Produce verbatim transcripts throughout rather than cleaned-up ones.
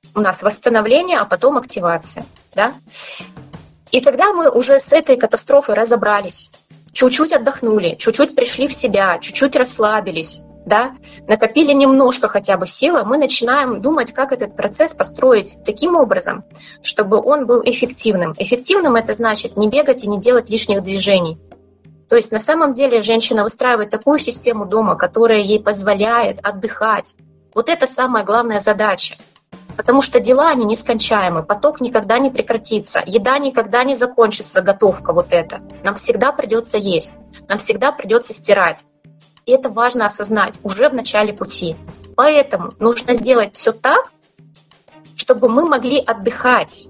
У нас восстановление, а потом активация. Да? И когда мы уже с этой катастрофой разобрались, чуть-чуть отдохнули, чуть-чуть пришли в себя, чуть-чуть расслабились, да, накопили немножко хотя бы силы, мы начинаем думать, как этот процесс построить таким образом, чтобы он был эффективным. Эффективным это значит не бегать и не делать лишних движений. То есть на самом деле женщина выстраивает такую систему дома, которая ей позволяет отдыхать. Вот это самая главная задача. Потому что дела, они нескончаемы, поток никогда не прекратится, еда никогда не закончится, готовка вот эта. Нам всегда придется есть, нам всегда придется стирать. И это важно осознать уже в начале пути. Поэтому нужно сделать все так, чтобы мы могли отдыхать.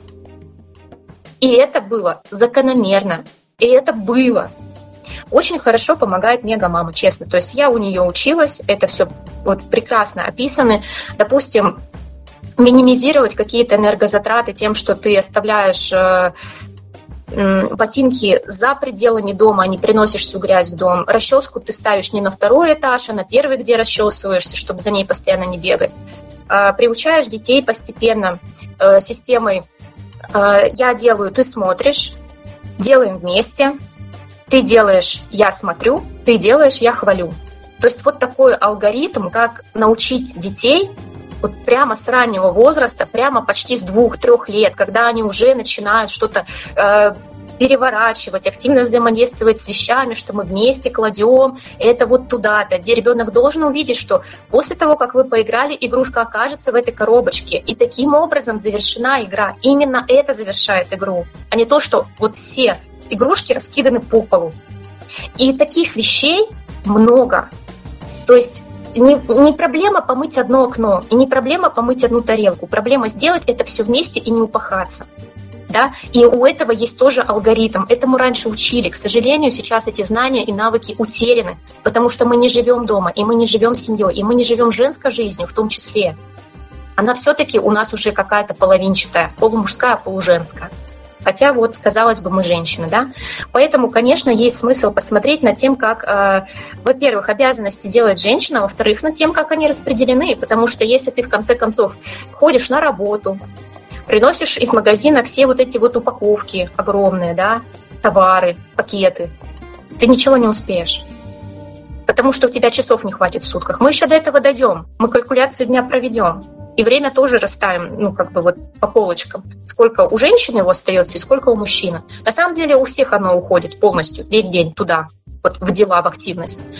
И это было закономерно. И это было. Очень хорошо помогает мегамама, честно. То есть я у нее училась, это все вот прекрасно описано. Допустим, минимизировать какие-то энергозатраты тем, что ты оставляешь э, э, ботинки за пределами дома, а не приносишь всю грязь в дом. Расческу ты ставишь не на второй этаж, а на первый, где расчесываешься, чтобы за ней постоянно не бегать. Э, приучаешь детей постепенно э, системой э, «я делаю, ты смотришь», делаем вместе, ты делаешь, я смотрю, ты делаешь, я хвалю. То есть вот такой алгоритм, как научить детей вот прямо с раннего возраста, прямо почти с двух-трех лет, когда они уже начинают что-то э, переворачивать, активно взаимодействовать с вещами, что мы вместе кладем это вот туда-то, где ребенок должен увидеть, что после того, как вы поиграли, игрушка окажется в этой коробочке, и таким образом завершена игра. Именно это завершает игру, а не то, что вот все игрушки раскиданы по полу. И таких вещей много. То есть Не, не проблема помыть одно окно, и не проблема помыть одну тарелку. Проблема сделать это все вместе и не упахаться. Да? И у этого есть тоже алгоритм. Этому раньше учили. К сожалению, сейчас эти знания и навыки утеряны, потому что мы не живем дома, и мы не живем семьей, и мы не живем женской жизнью в том числе. Она все-таки у нас уже какая-то половинчатая, полумужская, полуженская. Хотя вот, казалось бы, мы женщины, да? Поэтому, конечно, есть смысл посмотреть над тем, как, э, во-первых, обязанности делает женщина, во-вторых, над тем, как они распределены, потому что если ты, в конце концов, ходишь на работу, приносишь из магазина все вот эти вот упаковки огромные, да, товары, пакеты, ты ничего не успеешь, потому что у тебя часов не хватит в сутках. Мы еще до этого дойдем, мы калькуляцию дня проведем. И время тоже расставим, ну, как бы вот по полочкам. Сколько у женщины его остается и сколько у мужчины. На самом деле у всех оно уходит полностью, весь день туда, вот в дела, в активность.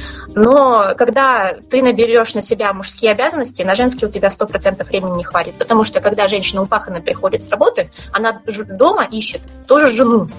Но когда ты наберешь на себя мужские обязанности, на женские у тебя сто процентов времени не хватит. Потому что когда женщина упаханная приходит с работы, она дома ищет тоже жену.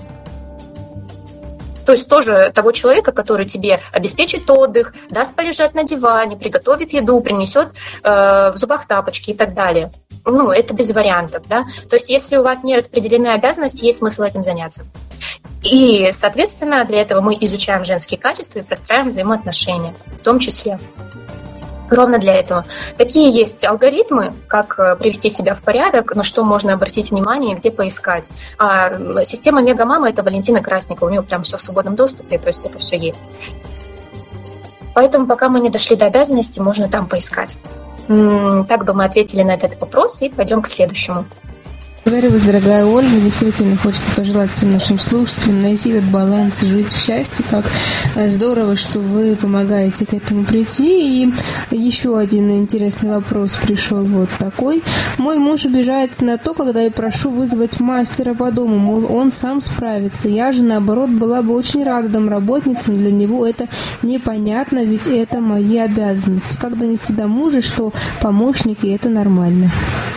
То есть тоже того человека, который тебе обеспечит отдых, даст полежать на диване, приготовит еду, принесет э, в зубах тапочки и так далее. Ну, это без вариантов, да. То есть если у вас не распределены обязанности, есть смысл этим заняться. И, соответственно, для этого мы изучаем женские качества и простраиваем взаимоотношения, в том числе. Ровно для этого. Какие есть алгоритмы, как привести себя в порядок, на что можно обратить внимание, где поискать. А система Мегамама — это Валентина Красникова, у нее прям все в свободном доступе, то есть это все есть. Поэтому пока мы не дошли до обязанностей, можно там поискать. Так бы мы ответили на этот вопрос и пойдем к следующему. Благодарю вас, дорогая Ольга. Действительно, хочется пожелать всем нашим слушателям найти этот баланс и жить в счастье. Как здорово, что вы помогаете к этому прийти. И еще один интересный вопрос пришел вот такой. Мой муж обижается на то, когда я прошу вызвать мастера по дому, мол, он сам справится. Я же, наоборот, была бы очень рада домработницам. Для него это непонятно, ведь это мои обязанности. Как донести до мужа, что помощник, и это нормально?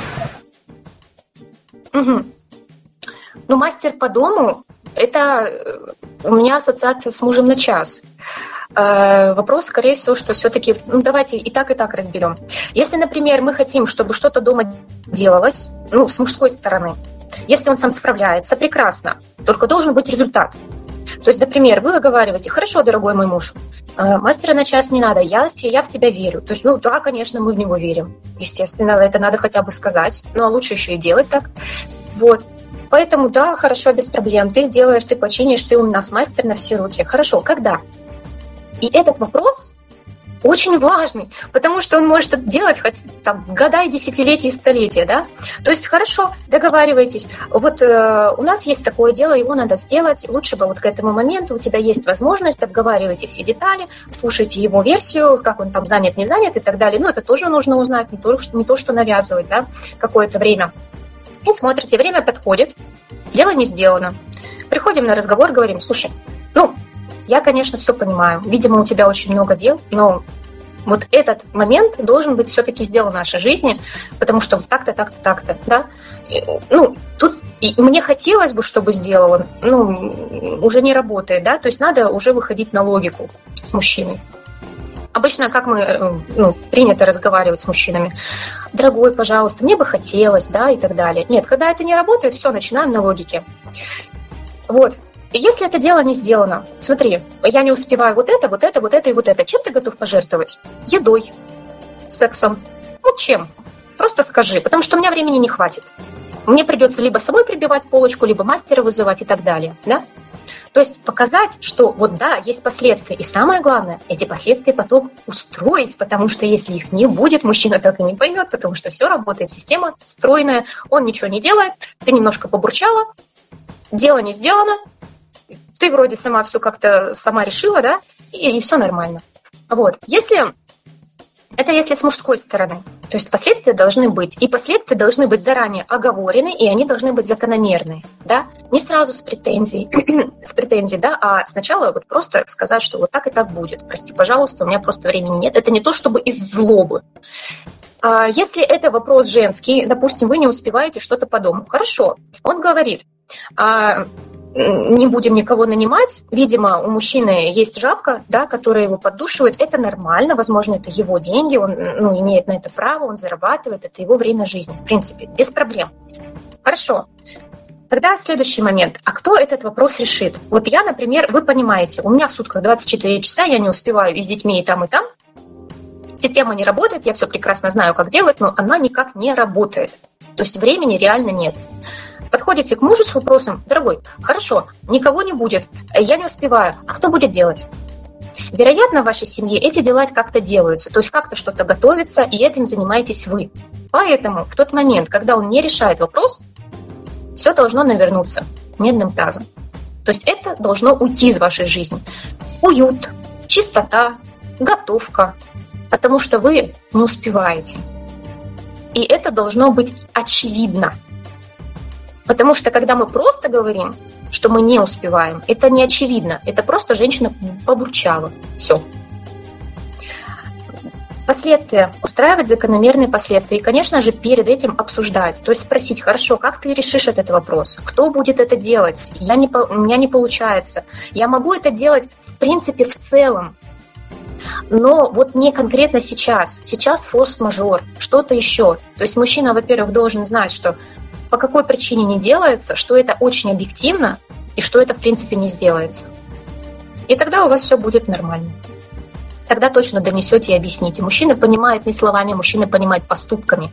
Угу. Ну, мастер по дому – это у меня ассоциация с мужем на час. Э, вопрос, скорее всего, что все-таки, ну, давайте и так, и так разберем. Если, например, мы хотим, чтобы что-то дома делалось, ну, с мужской стороны, если он сам справляется, прекрасно, только должен быть результат. То есть, например, вы оговариваете: хорошо, дорогой мой муж, мастера на час не надо, я, я в тебя верю. То есть, ну да, конечно, мы в него верим. Естественно, это надо хотя бы сказать, ну а лучше еще и делать так. Вот. Поэтому да, хорошо, без проблем. Ты сделаешь, ты починишь, ты у нас мастер на все руки. Хорошо, когда? И этот вопрос очень важный, потому что он может это делать хоть там года и десятилетия и столетия, да? То есть хорошо, договаривайтесь. Вот э, у нас есть такое дело, его надо сделать. Лучше бы вот к этому моменту у тебя есть возможность, обговаривайте все детали, слушайте его версию, как он там занят, не занят и так далее. Ну, это тоже нужно узнать, не то, что, не то, что навязывать, да, какое-то время. И смотрите, время подходит, дело не сделано. Приходим на разговор, говорим, слушай, ну, я, конечно, все понимаю. Видимо, у тебя очень много дел, но вот этот момент должен быть все-таки сделан в нашей жизни, потому что так-то, так-то, так-то, да. И, ну, тут и мне хотелось бы, чтобы сделал, ну, уже не работает, да, то есть надо уже выходить на логику с мужчиной. Обычно, как мы, ну, принято разговаривать с мужчинами, дорогой, пожалуйста, мне бы хотелось, да, и так далее. Нет, когда это не работает, все, начинаем на логике. Вот. И если это дело не сделано, смотри, я не успеваю вот это, вот это, вот это и вот это, чем ты готов пожертвовать? Едой, сексом, ну чем? Просто скажи, потому что у меня времени не хватит. Мне придется либо самой прибивать полочку, либо мастера вызывать и так далее, да? То есть показать, что вот да, есть последствия. И самое главное, эти последствия потом устроить, потому что если их не будет, мужчина так и не поймет, потому что все работает, система стройная, он ничего не делает, ты немножко побурчала, дело не сделано, ты вроде сама все как-то сама решила, да, и, и все нормально. Вот. Если это если с мужской стороны, то есть последствия должны быть, и последствия должны быть заранее оговорены, и они должны быть закономерны, да, не сразу с претензией, с претензией, да, а сначала вот просто сказать, что вот так и так будет. Прости, пожалуйста, у меня просто времени нет. Это не то, чтобы из злобы. Если это вопрос женский, допустим, вы не успеваете что-то по дому, хорошо, он говорит, не будем никого нанимать. Видимо, у мужчины есть жабка, да, которая его поддушивает. Это нормально, возможно, это его деньги, он, ну, имеет на это право, он зарабатывает, это его время жизни, в принципе, без проблем. Хорошо. Тогда следующий момент. А кто этот вопрос решит? Вот я, например, вы понимаете, у меня в сутках двадцать четыре часа, я не успеваю и с детьми и там, и там. Система не работает, я все прекрасно знаю, как делать, но она никак не работает. То есть времени реально нет. Подходите к мужу с вопросом, дорогой, хорошо, никого не будет, я не успеваю, а кто будет делать? Вероятно, в вашей семье эти дела как-то делаются, то есть как-то что-то готовится, и этим занимаетесь вы. Поэтому в тот момент, когда он не решает вопрос, все должно навернуться медным тазом. То есть это должно уйти из вашей жизни. Уют, чистота, готовка, потому что вы не успеваете. И это должно быть очевидно. Потому что, когда мы просто говорим, что мы не успеваем, это не очевидно. Это просто женщина побурчала. Все. Последствия. Устраивать закономерные последствия. И, конечно же, перед этим обсуждать. То есть спросить, хорошо, как ты решишь этот вопрос? Кто будет это делать? Я не, у меня не получается. Я могу это делать, в принципе, в целом. Но вот не конкретно сейчас. Сейчас форс-мажор, что-то еще. То есть мужчина, во-первых, должен знать, что по какой причине не делается, что это очень объективно и что это, в принципе, не сделается. И тогда у вас все будет нормально. Тогда точно донесете и объясните. Мужчина понимает не словами, мужчина понимает поступками.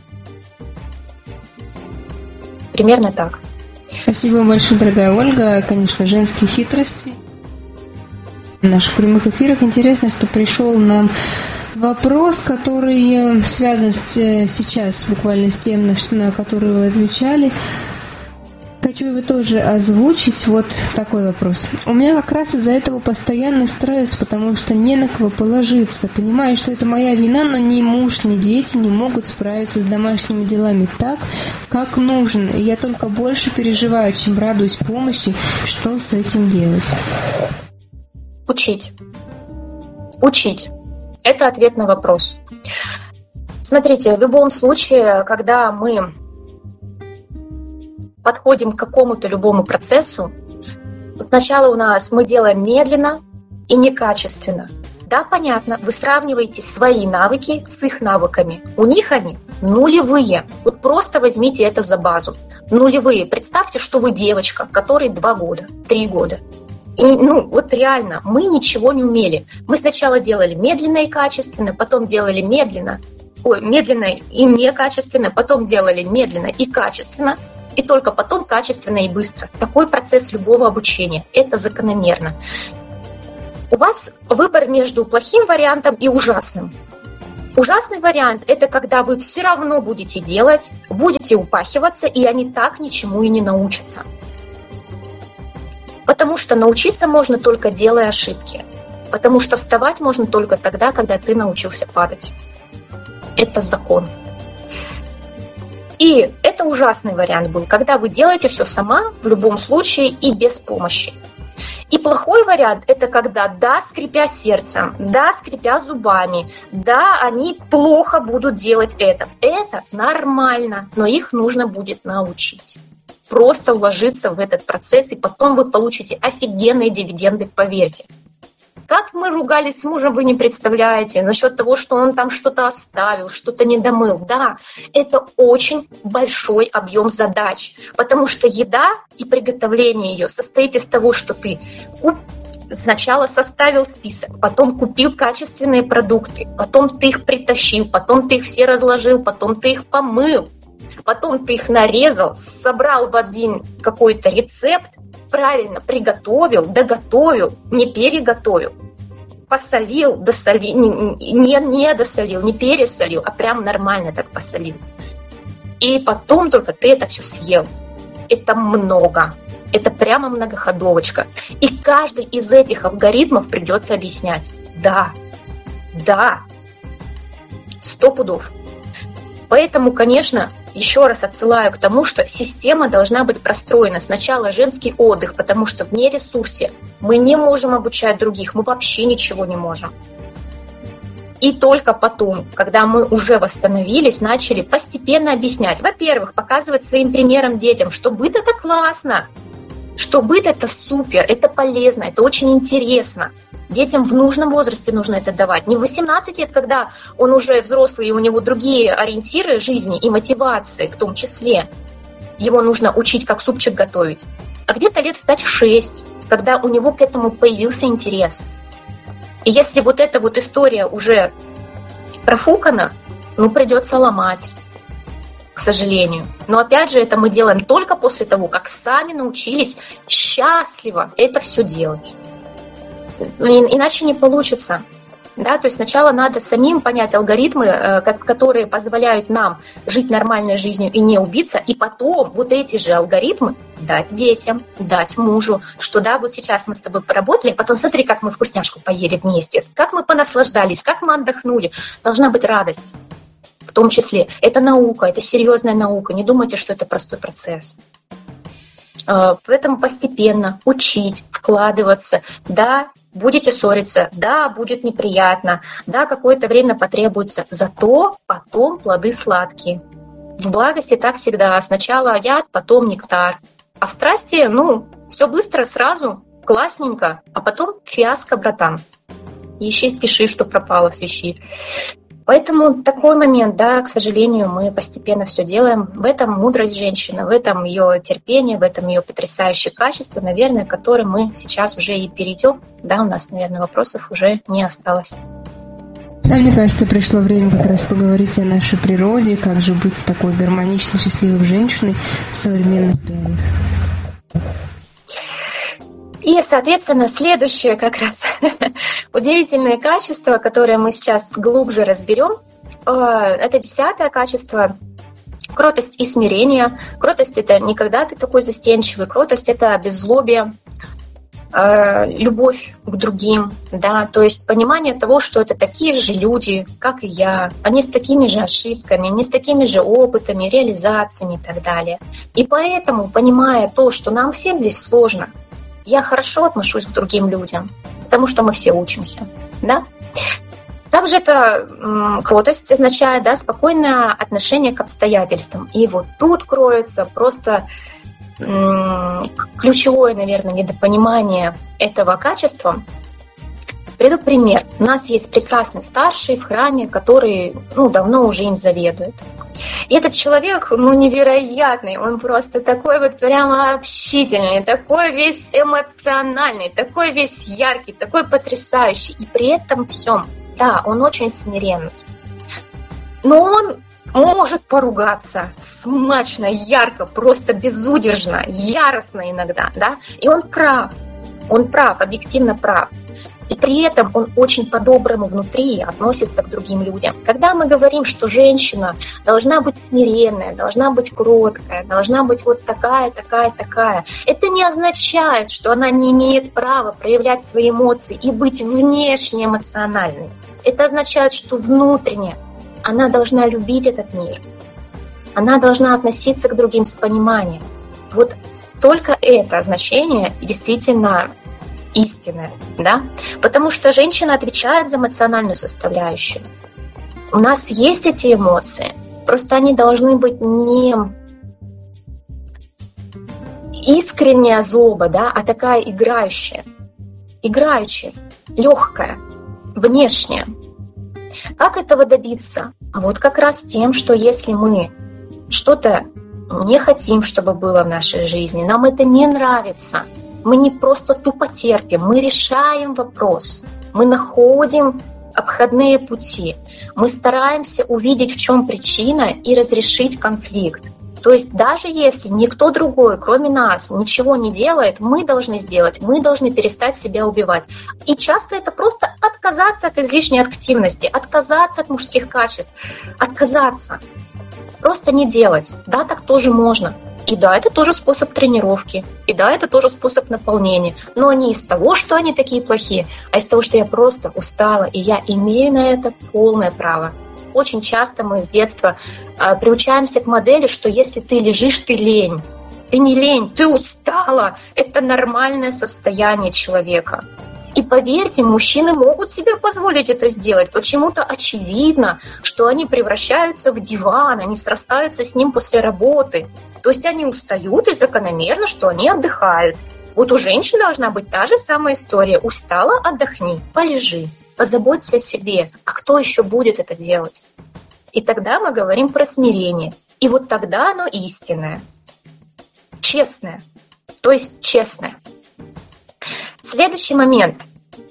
Примерно так. Спасибо большое, дорогая Ольга. Конечно, женские хитрости. В наших прямых эфирах интересно, что пришел нам вопрос, который связан с, сейчас буквально с тем, на, на который вы отвечали. Хочу его тоже озвучить. Вот такой вопрос. У меня как раз из-за этого постоянный стресс, потому что не на кого положиться. Понимаю, что это моя вина, но ни муж, ни дети не могут справиться с домашними делами так, как нужно. И я только больше переживаю, чем радуюсь помощи. Что с этим делать? Учить. Учить. Это ответ на вопрос. Смотрите, в любом случае, когда мы подходим к какому-то любому процессу, сначала у нас мы делаем медленно и некачественно. Да, понятно, вы сравниваете свои навыки с их навыками. У них они нулевые. Вот просто возьмите это за базу. Нулевые. Представьте, что вы девочка, которой два года, три года. И, ну, вот реально, мы ничего не умели. Мы сначала делали медленно и качественно, потом делали медленно, ой, медленно и некачественно, потом делали медленно и качественно, и только потом качественно и быстро. Такой процесс любого обучения. Это закономерно. у вас выбор между плохим вариантом и ужасным. Ужасный вариант – это когда вы все равно будете делать, будете упахиваться, и они так ничему и не научатся. Потому что научиться можно только делая ошибки. Потому что вставать можно только тогда, когда ты научился падать. Это закон. И это ужасный вариант был, когда вы делаете все сама, в любом случае и без помощи. И плохой вариант – это когда, да, скрипя сердцем, да, скрипя зубами, да, они плохо будут делать это. Это нормально, но их нужно будет научить. Просто вложиться в этот процесс, и потом вы получите офигенные дивиденды, поверьте. Как мы ругались с мужем, вы не представляете, насчет того, что он там что-то оставил, что-то не домыл. Да, это очень большой объем задач, потому что еда и приготовление ее состоит из того, что ты сначала составил список, потом купил качественные продукты, потом ты их притащил, потом ты их все разложил, потом ты их помыл, потом ты их нарезал, собрал в один какой-то рецепт, правильно приготовил, доготовил, не переготовил, посолил, досолил, не, не, не досолил, не пересолил, а прям нормально так посолил. И потом только ты это все съел. Это много. Это прямо многоходовочка. И каждый из этих алгоритмов придется объяснять. Да, да, сто пудов. Поэтому, конечно, еще раз отсылаю к тому, что система должна быть простроена. Сначала женский отдых, потому что в нересурсе мы не можем обучать других, мы вообще ничего не можем. И только потом, когда мы уже восстановились, начали постепенно объяснять. Во-первых, показывать своим примером детям, что быт – это классно, что быт – это супер, это полезно, это очень интересно. Детям в нужном возрасте нужно это давать. Не в восемнадцать лет, когда он уже взрослый, и у него другие ориентиры жизни и мотивации в том числе. Его нужно учить, как супчик готовить. А где-то лет в пять-шесть, когда у него к этому появился интерес. И если вот эта вот история уже профукана, ну, придется ломать, к сожалению. Но опять же, это мы делаем только после того, как сами научились счастливо это все делать. Иначе не получится. Да? То есть сначала надо самим понять алгоритмы, которые позволяют нам жить нормальной жизнью и не убиться, и потом вот эти же алгоритмы дать детям, дать мужу, что да, вот сейчас мы с тобой поработали, потом смотри, как мы вкусняшку поели вместе, как мы понаслаждались, как мы отдохнули. Должна быть радость. В том числе. Это наука, это серьезная наука. Не думайте, что это простой процесс. Поэтому постепенно учить, вкладываться. Да, будете ссориться, да, будет неприятно, да, какое-то время потребуется, зато потом плоды сладкие. В благости так всегда. Сначала яд, потом нектар. А в страсти, ну, все быстро, сразу, классненько, а потом фиаско, братан. Ищи, пиши, что пропало, свищи. Поэтому такой момент, да, к сожалению, мы постепенно все делаем. В этом мудрость женщины, в этом ее терпение, в этом ее потрясающее качество, наверное, к которым мы сейчас уже и перейдем. Да, у нас, наверное, вопросов уже не осталось. Да, мне кажется, пришло время как раз поговорить о нашей природе, как же быть такой гармоничной, счастливой женщиной в современных реалиях. И, соответственно, следующее как раз удивительное качество, которое мы сейчас глубже разберем, это десятое качество — кротость и смирение. Кротость — это не когда ты такой застенчивый, кротость — это беззлобие, любовь к другим, да, то есть понимание того, что это такие же люди, как и я, они с такими же ошибками, не с такими же опытами, реализациями и так далее. И поэтому, понимая то, что нам всем здесь сложно, я хорошо отношусь к другим людям, потому что мы все учимся, да. Также это м, кротость означает, да, спокойное отношение к обстоятельствам. И вот тут кроется просто м, ключевое, наверное, недопонимание этого качества. Приведу пример. У нас есть прекрасный старший в храме, который, ну, давно уже им заведует. И этот человек, ну, невероятный, он просто такой вот прямо общительный, такой весь эмоциональный, такой весь яркий, такой потрясающий. И при этом всем, да, он очень смиренный. Но он может поругаться смачно, ярко, просто безудержно, яростно иногда, да, и он прав. Он прав, объективно прав. И при этом он очень по-доброму внутри относится к другим людям. Когда мы говорим, что женщина должна быть смиренная, должна быть кроткая, должна быть вот такая, такая, такая, это не означает, что она не имеет права проявлять свои эмоции и быть внешне эмоциональной. Это означает, что внутренне она должна любить этот мир. Она должна относиться к другим с пониманием. Вот только это значение действительно истинное, да? Потому что женщина отвечает за эмоциональную составляющую. У нас есть эти эмоции, просто они должны быть не искренняя злоба, да, а такая играющая, играющая, легкая, внешняя. Как этого добиться? А вот как раз тем, что если мы что-то не хотим, чтобы было в нашей жизни, нам это не нравится, мы не просто тупо терпим, мы решаем вопрос, мы находим обходные пути, мы стараемся увидеть, в чем причина и разрешить конфликт. То есть даже если никто другой, кроме нас, ничего не делает, мы должны сделать, мы должны перестать себя убивать. И часто это просто отказаться от излишней активности, отказаться от мужских качеств, отказаться, просто не делать. Да, так тоже можно. И да, это тоже способ тренировки. И да, это тоже способ наполнения. Но не из того, что они такие плохие, а из того, что я просто устала, и я имею на это полное право. Очень часто мы с детства э, приучаемся к модели, что если ты лежишь, ты лень. Ты не лень, ты устала. Это нормальное состояние человека. И поверьте, мужчины могут себе позволить это сделать. Почему-то очевидно, что они превращаются в диван, они срастаются с ним после работы. То есть они устают, и закономерно, что они отдыхают. Вот у женщин должна быть та же самая история. Устала – отдохни, полежи, позаботься о себе. А кто еще будет это делать? И тогда мы говорим про смирение. И вот тогда оно истинное, честное, то есть честное. Следующий момент.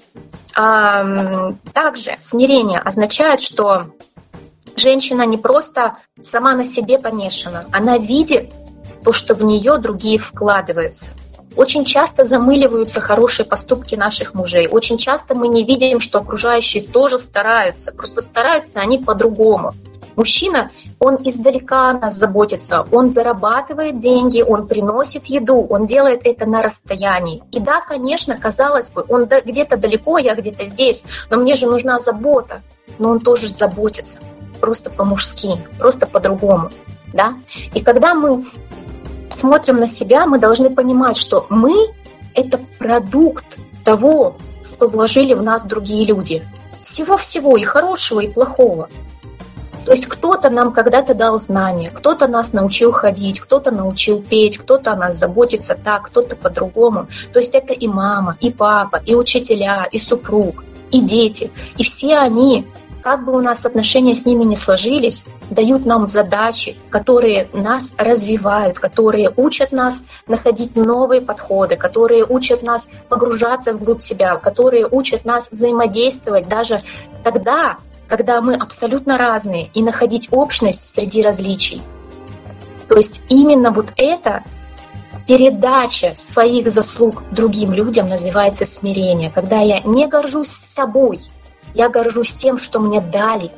Также смирение означает, что женщина не просто сама на себе помешана, она видит то, что в нее другие вкладываются. Очень часто замыливаются хорошие поступки наших мужей. Очень часто мы не видим, что окружающие тоже стараются. Просто стараются они по-другому. Мужчина, он издалека о нас заботится. Он зарабатывает деньги, он приносит еду, он делает это на расстоянии. И да, конечно, казалось бы, он где-то далеко, я где-то здесь, но мне же нужна забота. Но он тоже заботится. Просто по-мужски, просто по-другому. Да? И когда мы смотрим на себя, мы должны понимать, что мы – это продукт того, что вложили в нас другие люди. Всего-всего, и хорошего, и плохого. То есть кто-то нам когда-то дал знания, кто-то нас научил ходить, кто-то научил петь, кто-то о нас заботится так, кто-то по-другому. То есть это и мама, и папа, и учителя, и супруг, и дети. И все они, как бы у нас отношения с ними не сложились, дают нам задачи, которые нас развивают, которые учат нас находить новые подходы, которые учат нас погружаться вглубь себя, которые учат нас взаимодействовать даже тогда, когда мы абсолютно разные, и находить общность среди различий. То есть именно вот это передача своих заслуг другим людям называется смирение, когда я не горжусь собой, я горжусь тем, что мне дали.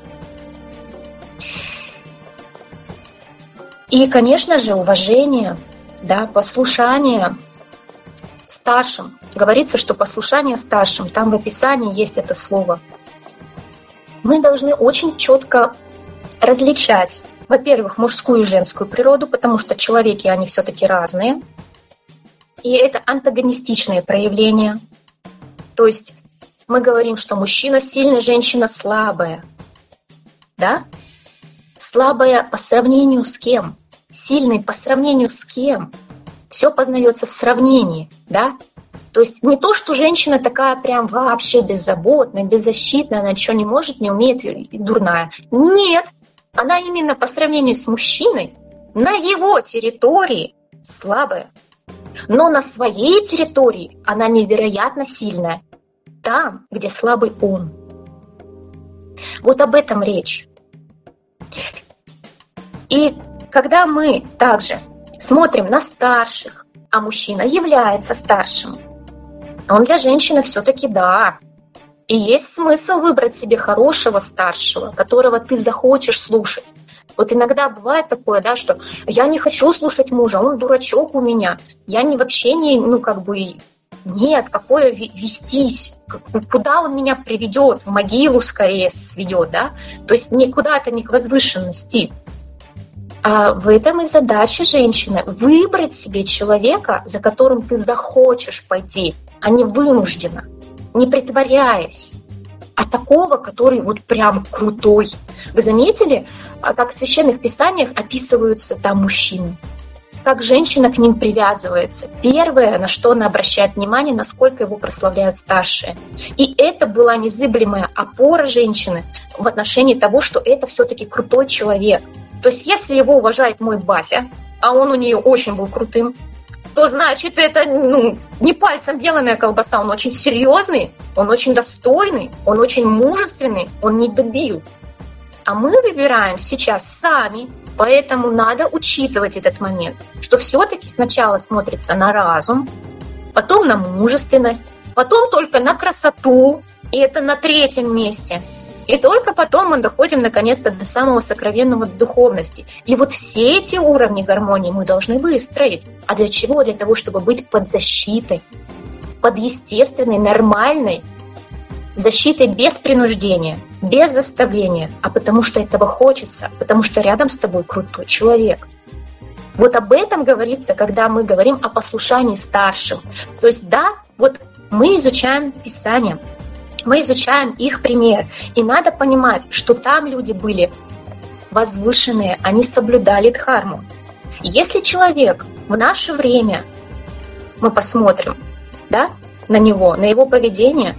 И, конечно же, уважение, да, послушание старшим. Говорится, что послушание старшим, там в описании есть это слово. Мы должны очень четко различать, во-первых, мужскую и женскую природу, потому что человеки, они все-таки разные. И это антагонистичные проявления. То есть мы говорим, что мужчина сильный, женщина слабая. Да? Слабая по сравнению с кем? Сильный по сравнению с кем? Все познается в сравнении, да? То есть не то, что женщина такая прям вообще беззаботная, беззащитная, она ничего не может, не умеет и дурная. Нет, она именно по сравнению с мужчиной на его территории слабая. Но на своей территории она невероятно сильная. Там, где слабый он. Вот об этом речь. И когда мы также смотрим на старших, а мужчина является старшим, он для женщины все-таки да. И есть смысл выбрать себе хорошего старшего, которого ты захочешь слушать. Вот иногда бывает такое, да, что я не хочу слушать мужа, он дурачок у меня. Я не вообще не, ну как бы, нет, какое вестись, куда он меня приведет, в могилу скорее сведет, да. То есть никуда это не к возвышенности. А в этом и задача женщины – выбрать себе человека, за которым ты захочешь пойти, а не вынужденно, не притворяясь, а такого, который вот прям крутой. Вы заметили, как в священных писаниях описываются там мужчины? Как женщина к ним привязывается. Первое, на что она обращает внимание, насколько его прославляют старшие. И это была незыблемая опора женщины в отношении того, что это все-таки крутой человек. То есть если его уважает мой батя, а он у нее очень был крутым, то значит это ну, не пальцем деланная колбаса, он очень серьезный, он очень достойный, он очень мужественный, он не дебил. А мы выбираем сейчас сами, поэтому надо учитывать этот момент, что все-таки сначала смотрится на разум, потом на мужественность, потом только на красоту, и это на третьем месте. И только потом мы доходим наконец-то до самого сокровенного духовности. И вот все эти уровни гармонии мы должны выстроить. А для чего? Для того, чтобы быть под защитой, под естественной, нормальной защитой без принуждения, без заставления, а потому что этого хочется, потому что рядом с тобой крутой человек. Вот об этом говорится, когда мы говорим о послушании старшим. То есть да, вот мы изучаем Писание, мы изучаем их пример. И надо понимать, что там люди были возвышенные, они соблюдали дхарму. Если человек в наше время, мы посмотрим да, на него, на его поведение,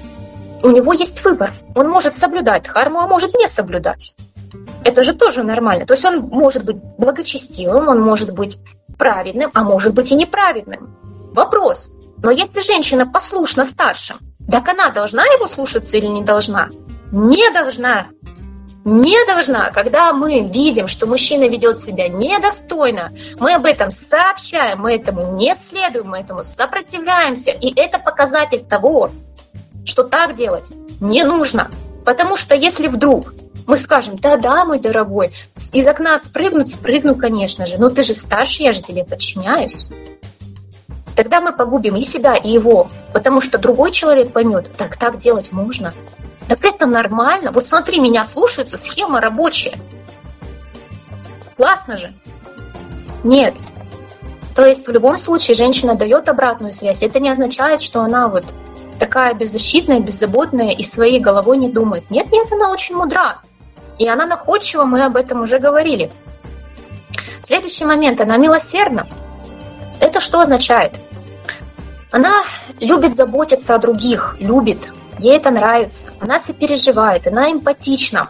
у него есть выбор. Он может соблюдать дхарму, а может не соблюдать. Это же тоже нормально. То есть он может быть благочестивым, он может быть праведным, а может быть и неправедным. Вопрос. Но если женщина послушна старшим, так она должна его слушаться или не должна? Не должна. Не должна. Когда мы видим, что мужчина ведет себя недостойно, мы об этом сообщаем, мы этому не следуем, мы этому сопротивляемся. И это показатель того, что так делать не нужно. Потому что если вдруг мы скажем, да-да, мой дорогой, из окна спрыгнуть, спрыгну, конечно же, но ты же старше, я же тебе подчиняюсь. Тогда мы погубим и себя, и его, потому что другой человек поймет, так так делать можно. Так это нормально. Вот смотри, меня слушаются, схема рабочая. Классно же. Нет. То есть в любом случае женщина дает обратную связь. Это не означает, что она вот такая беззащитная, беззаботная и своей головой не думает. Нет, нет, она очень мудра. И она находчива, мы об этом уже говорили. Следующий момент, она милосердна. Это что означает? Она любит заботиться о других, любит, ей это нравится, она сопереживает, она эмпатична.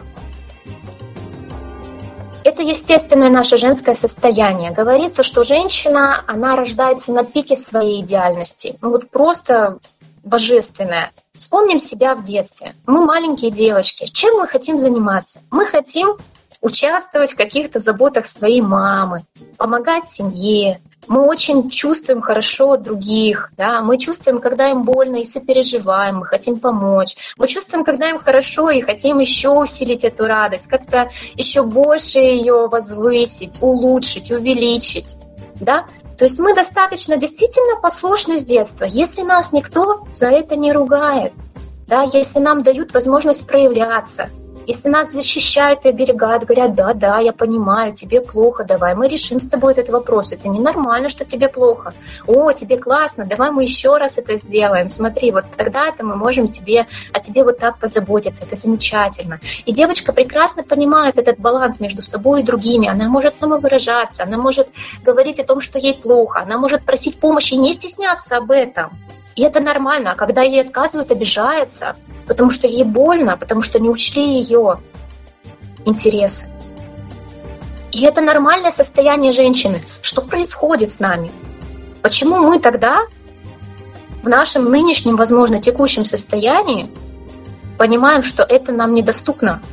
Это естественное наше женское состояние. Говорится, что женщина, она рождается на пике своей идеальности, ну вот просто божественная. Вспомним себя в детстве. Мы маленькие девочки. Чем мы хотим заниматься? Мы хотим участвовать в каких-то заботах своей мамы, помогать семье. Мы очень чувствуем хорошо других, да? Мы чувствуем, когда им больно, и сопереживаем, мы хотим помочь. Мы чувствуем, когда им хорошо, и хотим еще усилить эту радость, как-то еще больше ее возвысить, улучшить, увеличить. Да? То есть мы достаточно действительно послушны с детства, если нас никто за это не ругает, да? Если нам дают возможность проявляться. Если нас защищают и оберегают, говорят, да, да, я понимаю, тебе плохо, давай мы решим с тобой этот вопрос. Это ненормально, что тебе плохо. О, тебе классно, давай мы еще раз это сделаем. Смотри, вот тогда-то мы можем тебе, о тебе вот так позаботиться, это замечательно. И девочка прекрасно понимает этот баланс между собой и другими. Она может самовыражаться, она может говорить о том, что ей плохо, она может просить помощи и не стесняться об этом. И это нормально, а когда ей отказывают, обижается, потому что ей больно, потому что не учли ее интересы. И это нормальное состояние женщины. Что происходит с нами? Почему мы тогда в нашем нынешнем, возможно, текущем состоянии понимаем, что это нам недоступно?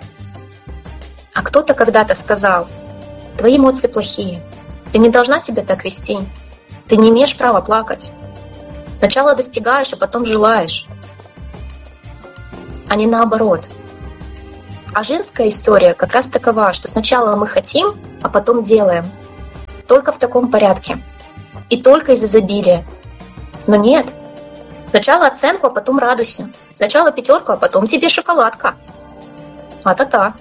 А кто-то когда-то сказал, твои эмоции плохие, ты не должна себя так вести, ты не имеешь права плакать. Сначала достигаешь, а потом желаешь, а не наоборот. А женская история как раз такова, что сначала мы хотим, а потом делаем. Только в таком порядке. И только из изобилия. Но нет. Сначала оценку, а потом радуйся. Сначала пятерку, а потом тебе шоколадка. А-та-та.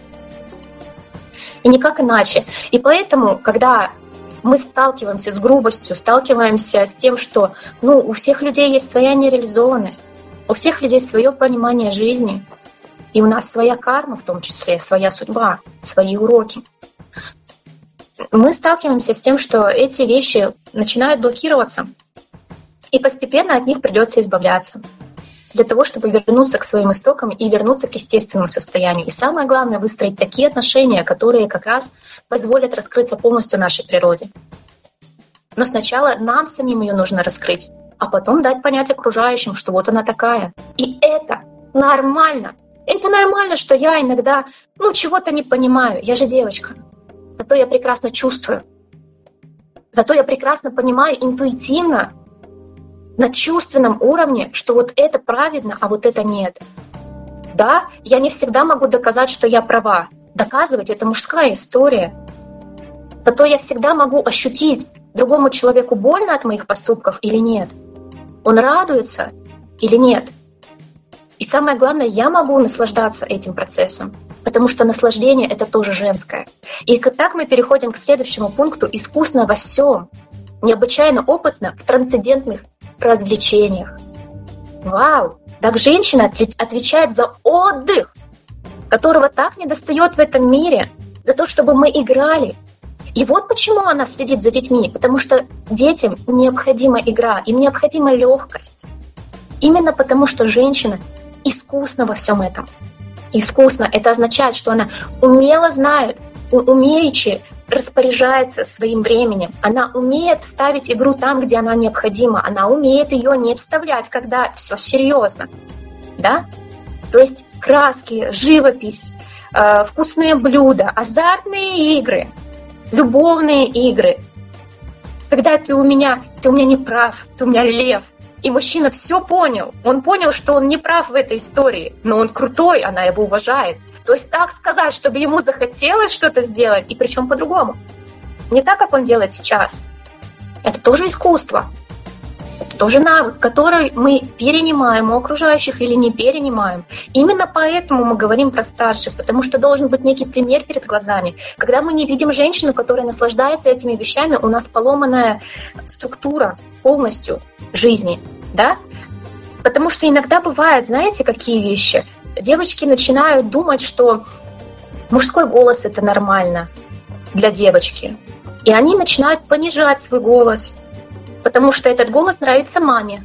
И никак иначе. И поэтому, когда мы сталкиваемся с грубостью, сталкиваемся с тем, что ну, у всех людей есть своя нереализованность, у всех людей свое понимание жизни, и у нас своя карма, в том числе, своя судьба, свои уроки. Мы сталкиваемся с тем, что эти вещи начинают блокироваться, и постепенно от них придется избавляться, для того, чтобы вернуться к своим истокам и вернуться к естественному состоянию. И самое главное — выстроить такие отношения, которые как раз позволят раскрыться полностью нашей природе. Но сначала нам самим ее нужно раскрыть, а потом дать понять окружающим, что вот она такая. И это нормально. Это нормально, что я иногда, ну, чего-то не понимаю. Я же девочка. Зато я прекрасно чувствую. Зато я прекрасно понимаю интуитивно, на чувственном уровне, что вот это правильно, а вот это нет. Да, я не всегда могу доказать, что я права. Доказывать — это мужская история. Зато я всегда могу ощутить, другому человеку больно от моих поступков или нет. Он радуется или нет. И самое главное, я могу наслаждаться этим процессом, потому что наслаждение — это тоже женское. И так мы переходим к следующему пункту: искусно во всем, необычайно опытно в трансцендентных развлечениях. Вау! Так женщина отвечает за отдых, которого так недостает в этом мире, за то, чтобы мы играли. И вот почему она следит за детьми, потому что детям необходима игра, им необходима легкость. Именно потому, что женщина искусна во всем этом. Искусно — это означает, что она умело знает, умеючи распоряжается своим временем. Она умеет вставить игру там, где она необходима. Она умеет ее не вставлять, когда все серьезно. Да? То есть краски, живопись, э, вкусные блюда, азартные игры, любовные игры. Когда ты у меня, ты у меня не прав, ты у меня лев. И мужчина все понял. Он понял, что он не прав в этой истории, но он крутой, она его уважает. То есть так сказать, чтобы ему захотелось что-то сделать, и причем по-другому. Не так, как он делает сейчас. Это тоже искусство. Это тоже навык, который мы перенимаем у окружающих или не перенимаем. Именно поэтому мы говорим про старших, потому что должен быть некий пример перед глазами. Когда мы не видим женщину, которая наслаждается этими вещами, у нас поломанная структура полностью жизни, да? Потому что иногда бывают, знаете, какие вещи? Девочки начинают думать, что мужской голос — это нормально для девочки. И они начинают понижать свой голос, потому что этот голос нравится маме.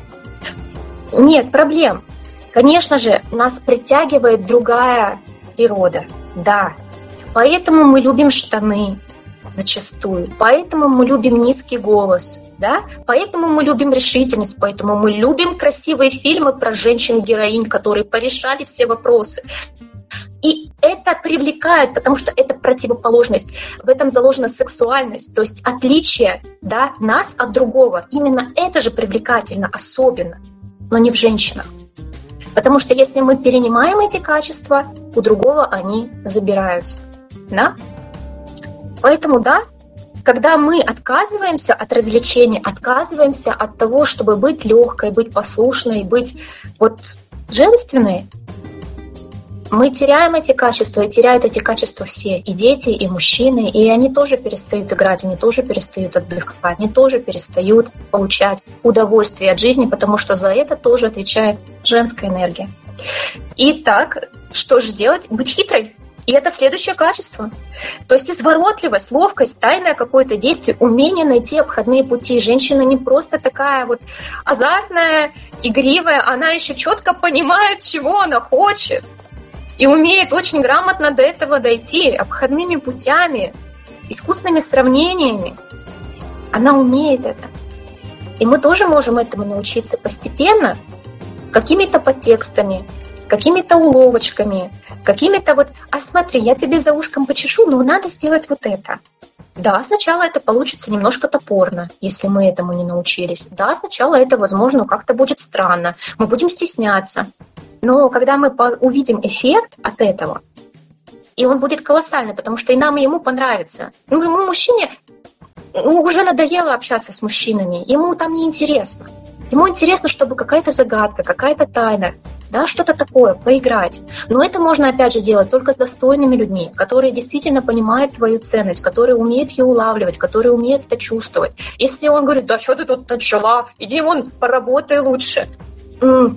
Нет проблем. Конечно же, нас притягивает другая природа. Да. Поэтому мы любим штаны зачастую. Поэтому мы любим низкий голос. Да? Поэтому мы любим решительность, поэтому мы любим красивые фильмы про женщин-героинь, которые порешали все вопросы. И это привлекает, потому что это противоположность. В этом заложена сексуальность, то есть отличие, да, нас от другого. Именно это же привлекательно особенно, но не в женщинах. Потому что если мы перенимаем эти качества, у другого они забираются. Да? Поэтому, да, когда мы отказываемся от развлечений, отказываемся от того, чтобы быть легкой, быть послушной, быть вот женственной, мы теряем эти качества, и теряют эти качества все, и дети, и мужчины, и они тоже перестают играть, они тоже перестают отдыхать, они тоже перестают получать удовольствие от жизни, потому что за это тоже отвечает женская энергия. Итак, что же делать? Быть хитрой. И это следующее качество. То есть изворотливость, ловкость, тайное какое-то действие, умение найти обходные пути. Женщина не просто такая вот азартная, игривая, она еще четко понимает, чего она хочет. И умеет очень грамотно до этого дойти обходными путями, искусными сравнениями. Она умеет это. И мы тоже можем этому научиться постепенно, какими-то подтекстами, какими-то уловочками, какими-то вот, а смотри, я тебе за ушком почешу, но надо сделать вот это. Да, сначала это получится немножко топорно, если мы этому не научились. Да, сначала это, возможно, как-то будет странно. Мы будем стесняться. Но когда мы увидим эффект от этого, и он будет колоссальный, потому что и нам, и ему понравится. Ну, ему, мужчине, уже надоело общаться с мужчинами. Ему там неинтересно. Ему интересно, чтобы какая-то загадка, какая-то тайна, да, что-то такое, поиграть. Но это можно, опять же, делать только с достойными людьми, которые действительно понимают твою ценность, которые умеют ее улавливать, которые умеют это чувствовать. Если он говорит, да что ты тут начала, иди вон поработай лучше. М-м-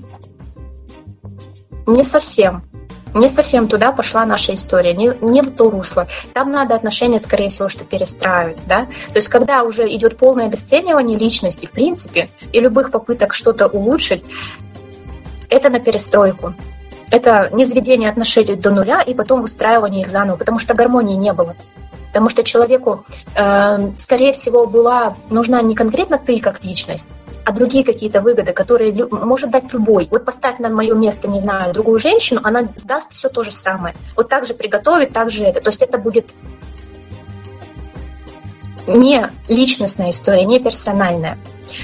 не совсем. Не совсем туда пошла наша история, не, не в то русло. Там надо отношения, скорее всего, что перестраивать, да. То есть, когда уже идет полное обесценивание личности, в принципе, и любых попыток что-то улучшить, это на перестройку. Это низведение отношений до нуля и потом выстраивание их заново, потому что гармонии не было. Потому что человеку, э, скорее всего, была нужна не конкретно ты как личность, а другие какие-то выгоды, которые лю- может дать любой. Вот поставь на мое место, не знаю, другую женщину, она сдаст все то же самое. Вот так же приготовит, так же это. То есть это будет не личностная история, не персональная.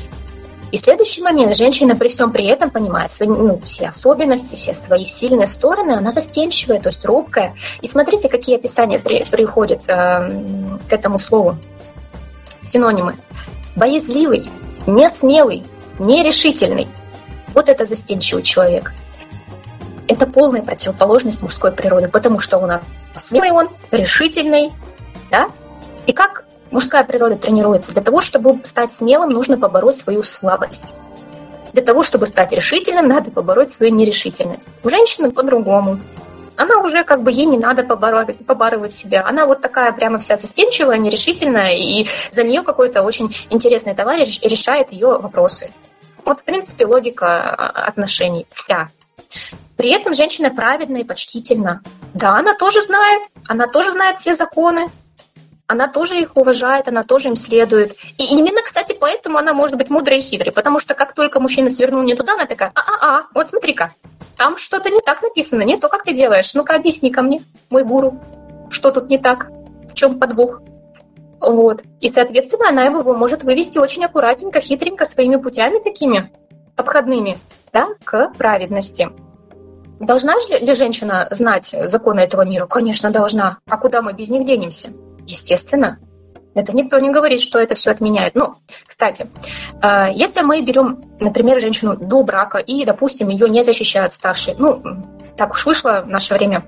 И следующий момент. Женщина при всем при этом понимает свои, ну, все особенности, все свои сильные стороны. Она застенчивая, то есть робкая. И смотрите, какие описания при, приходят э, к этому слову. Синонимы. Боязливый, несмелый, нерешительный. Вот это застенчивый человек. Это полная противоположность мужской природы, потому что у нас смелый он, решительный, да? И как мужская природа тренируется? Для того, чтобы стать смелым, нужно побороть свою слабость. Для того, чтобы стать решительным, надо побороть свою нерешительность. У женщины по-другому. Она уже как бы ей не надо побороть, побарывать себя. Она вот такая прямо вся застенчивая, нерешительная, и за нее какой-то очень интересный товарищ решает ее вопросы. Вот, в принципе, логика отношений вся. При этом женщина праведна и почтительна. Да, она тоже знает, она тоже знает все законы, она тоже их уважает, она тоже им следует. И именно, кстати, поэтому она может быть мудрой и хитрой, потому что как только мужчина свернул не туда, она такая, а-а-а, вот смотри-ка, там что-то не так написано, не то, как ты делаешь. Ну-ка, объясни ко мне, мой гуру, что тут не так, в чем подвох. Вот. И, соответственно, она его может вывести очень аккуратненько, хитренько, своими путями такими обходными, да, к праведности. Должна ли женщина знать законы этого мира? Конечно, должна. А куда мы без них денемся? Естественно. Это никто не говорит, что это все отменяет. Ну, кстати, если мы берем, например, женщину до брака и, допустим, ее не защищают старшие, ну, так уж вышло в наше время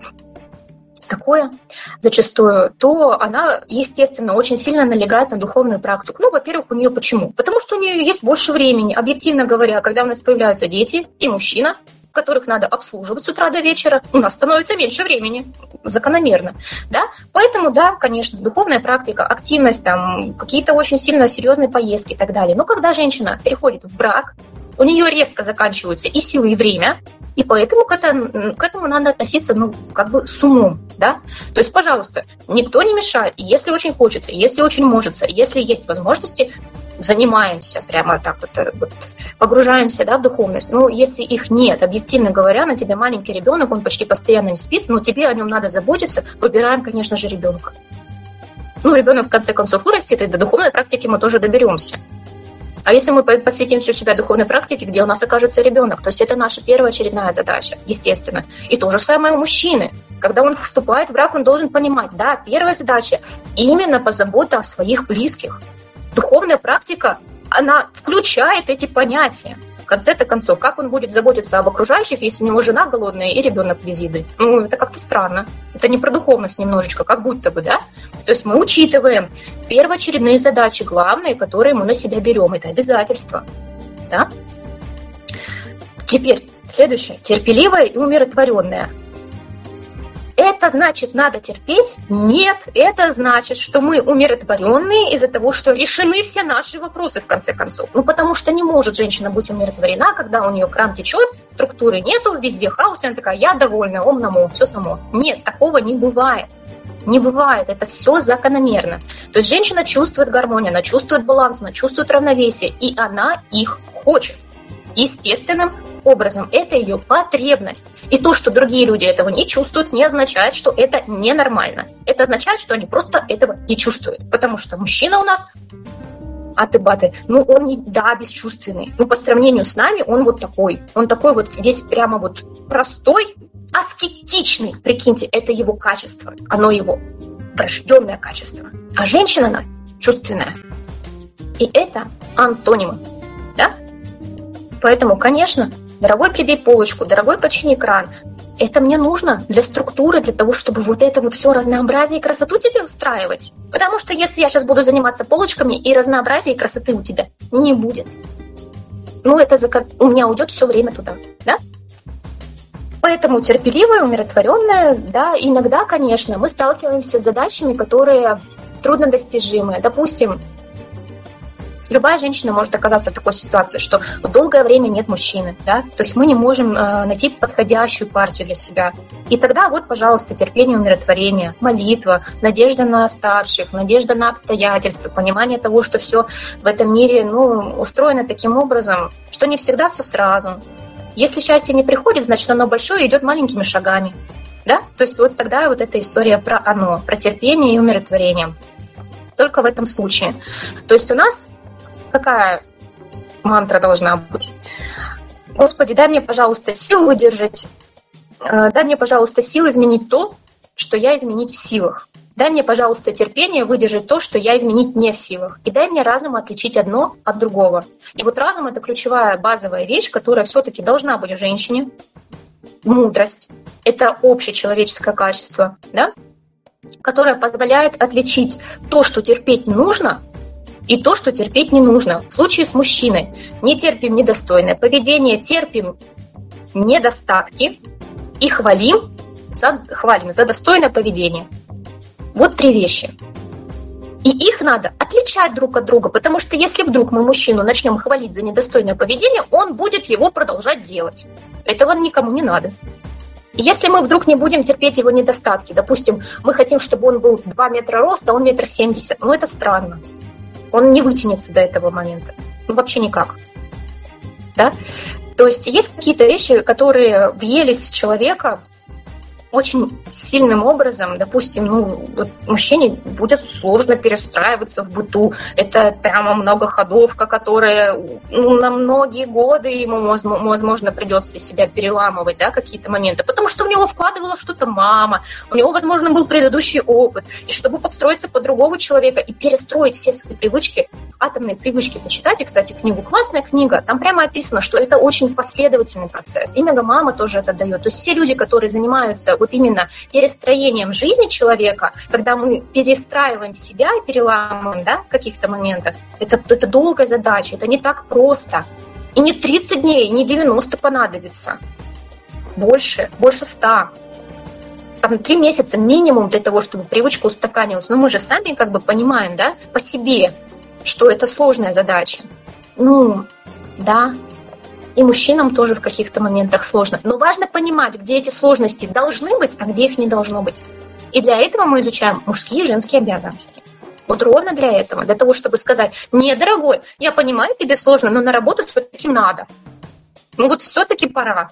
такое зачастую, то она, естественно, очень сильно налегает на духовную практику. Ну, во-первых, у нее почему? Потому что у нее есть больше времени. Объективно говоря, когда у нас появляются дети и мужчина, которых надо обслуживать с утра до вечера, у нас становится меньше времени, закономерно, да, поэтому, да, конечно, духовная практика, активность, там, какие-то очень сильно серьезные поездки и так далее, но когда женщина переходит в брак, у нее резко заканчиваются и силы, и время, и поэтому к этому, к этому надо относиться, ну, как бы с умом, да, то есть, пожалуйста, никто не мешает, если очень хочется, если очень может, если есть возможности, занимаемся, прямо так вот, вот погружаемся, да, в духовность. Но если их нет, объективно говоря, на тебе маленький ребенок, он почти постоянно не спит, но тебе о нем надо заботиться, выбираем, конечно же, ребенка. Ну, ребенок в конце концов вырастет, и до духовной практики мы тоже доберемся. А если мы посвятим всю себя духовной практике, где у нас окажется ребенок, то есть это наша первоочередная задача, естественно. И то же самое у мужчины. Когда он вступает в брак, он должен понимать, да, первая задача именно позабота о своих близких. Духовная практика, она включает эти понятия. В конце-то концов, как он будет заботиться об окружающих, если у него жена голодная и ребенок без еды? Ну, это как-то странно. Это не про духовность немножечко, как будто бы, да? То есть мы учитываем первоочередные задачи, главные, которые мы на себя берем. Это обязательство, да? Теперь следующее. Терпеливая и умиротворенная. Это значит, надо терпеть? Нет, это значит, что мы умиротворенные из-за того, что решены все наши вопросы, в конце концов. Ну, потому что не может женщина быть умиротворена, когда у нее кран течет, структуры нету, везде хаос, и она такая, я довольна, ом-намо, все само. Нет, такого не бывает. Не бывает, это все закономерно. То есть женщина чувствует гармонию, она чувствует баланс, она чувствует равновесие, и она их хочет. естественным образом. Это ее потребность. И то, что другие люди этого не чувствуют, не означает, что это ненормально. Это означает, что они просто этого не чувствуют. Потому что мужчина у нас, аты-баты, ну он не, да, бесчувственный. Ну по сравнению с нами он вот такой. Он такой вот весь прямо вот простой, аскетичный. Прикиньте, это его качество. Оно его врожденное качество. А женщина, она чувственная. И это антонимы. Да? Поэтому, конечно, дорогой, прибей полочку, дорогой, почини кран. Это мне нужно для структуры, для того, чтобы вот это вот все разнообразие и красоту тебе устраивать. Потому что если я сейчас буду заниматься полочками, и разнообразия и красоты у тебя не будет. Ну, это за... у меня уйдет все время туда, да? Поэтому терпеливая, умиротворенная, да, иногда, конечно, мы сталкиваемся с задачами, которые труднодостижимые. Допустим, любая женщина может оказаться в такой ситуации, что долгое время нет мужчины, да, то есть мы не можем э, найти подходящую партию для себя. И тогда вот, пожалуйста, терпение, умиротворение, молитва, надежда на старших, надежда на обстоятельства, понимание того, что все в этом мире, ну, устроено таким образом, что не всегда все сразу. Если счастье не приходит, значит, оно большое и идет маленькими шагами, да. То есть вот тогда вот эта история про оно, про терпение и умиротворение. Только в этом случае. То есть у нас какая мантра должна быть? Господи, дай мне, пожалуйста, силу выдержать. Дай мне, пожалуйста, силу изменить то, что я изменить в силах. Дай мне, пожалуйста, терпение выдержать то, что я изменить не в силах. И дай мне разум отличить одно от другого. И вот разум – это ключевая базовая вещь, которая все-таки должна быть в женщине. Мудрость – это общечеловеческое качество, да? Которое позволяет отличить то, что терпеть нужно, и то, что терпеть не нужно. В случае с мужчиной не терпим недостойное поведение, терпим недостатки и хвалим за, хвалим за достойное поведение. Вот три вещи. И их надо отличать друг от друга, потому что если вдруг мы мужчину начнем хвалить за недостойное поведение, он будет его продолжать делать. Этого никому не надо. И если мы вдруг не будем терпеть его недостатки, допустим, мы хотим, чтобы он был два метра роста, а он метр семьдесят, ну это странно. Он не вытянется до этого момента. Ну вообще никак. Да? То есть есть какие-то вещи, которые въелись в человека очень сильным образом. Допустим, ну, вот мужчине будет сложно перестраиваться в быту. Это прямо многоходовка, которая ну, на многие годы ему, возможно, придется себя переламывать, да, какие-то моменты. Потому что в него вкладывала что-то мама, у него, возможно, был предыдущий опыт. И чтобы подстроиться под другого человека и перестроить все свои привычки, атомные привычки, почитайте, кстати, книгу. Классная книга. Там прямо описано, что это очень последовательный процесс. И мега-мама тоже это дает. То есть все люди, которые занимаются вот именно перестроением жизни человека, когда мы перестраиваем себя и переламываем, да, в каких-то моментах, это, это долгая задача, это не так просто. И не тридцать дней, не девяносто понадобится. Больше, больше ста. Там три месяца минимум для того, чтобы привычка устаканилась. Но мы же сами как бы понимаем, да, по себе, что это сложная задача. Ну, да. И мужчинам тоже в каких-то моментах сложно. Но важно понимать, где эти сложности должны быть, а где их не должно быть. И для этого мы изучаем мужские и женские обязанности. Вот ровно для этого. Для того, чтобы сказать: не, дорогой, я понимаю, тебе сложно, но на работу все-таки надо. Ну вот все-таки пора.